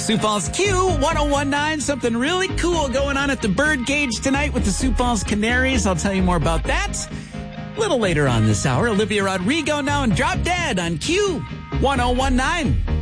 Sioux Falls Q1019, something really cool going on at the Birdcage tonight with the Sioux Falls Canaries. I'll tell you more about that a little later on this hour. Olivia Rodrigo now and Drop Dead on Q1019.